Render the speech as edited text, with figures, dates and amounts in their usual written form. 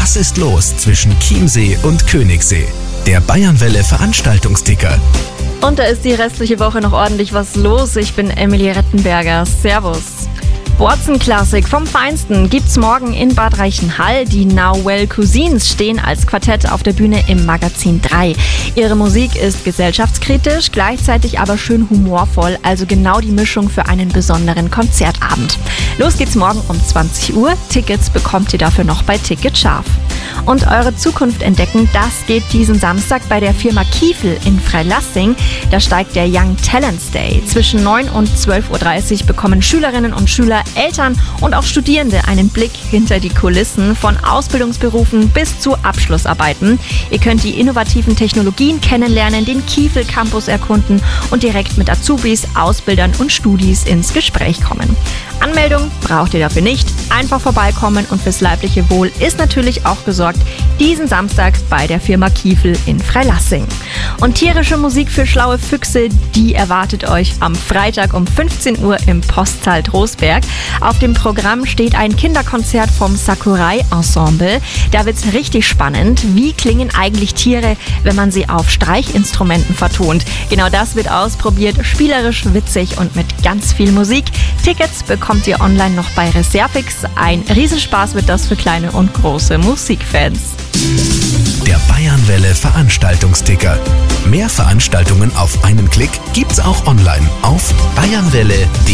Was ist los zwischen Chiemsee und Königssee? Der Bayernwelle Veranstaltungsticker. Und da ist die restliche Woche noch ordentlich was los. Ich bin Emily Rettenberger. Servus. Borzen-Klassik vom Feinsten gibt's morgen in Bad Reichenhall. Die Now Well Cousins stehen als Quartett auf der Bühne im Magazin 3. Ihre Musik ist gesellschaftskritisch, gleichzeitig aber schön humorvoll, also genau die Mischung für einen besonderen Konzertabend. Los geht's morgen um 20 Uhr. Tickets bekommt ihr dafür noch bei Ticketscharf. Und eure Zukunft entdecken, das geht diesen Samstag bei der Firma Kiefel in Freilassing. Da steigt der Young Talents Day. Zwischen 9 und 12.30 Uhr bekommen Schülerinnen und Schüler, Eltern und auch Studierende einen Blick hinter die Kulissen von Ausbildungsberufen bis zu Abschlussarbeiten. Ihr könnt die innovativen Technologien kennenlernen, den Kiefel Campus erkunden und direkt mit Azubis, Ausbildern und Studis ins Gespräch kommen. Anmeldung braucht ihr dafür nicht. Einfach vorbeikommen und fürs leibliche Wohl ist natürlich auch gesorgt. Diesen Samstag bei der Firma Kiefel in Freilassing. Und tierische Musik für schlaue Füchse, die erwartet euch am Freitag um 15 Uhr im Postsaal Trostberg. Auf dem Programm steht ein Kinderkonzert vom Sakurai Ensemble. Da wird's richtig spannend. Wie klingen eigentlich Tiere, wenn man sie auf Streichinstrumenten vertont? Genau das wird ausprobiert, spielerisch, witzig und mit ganz viel Musik. Tickets bekommt ihr online noch bei Reservix. Ein Riesenspaß wird das für kleine und große Musikfans. Der Bayernwelle Veranstaltungsticker. Mehr Veranstaltungen auf einen Klick gibt's auch online auf bayernwelle.de.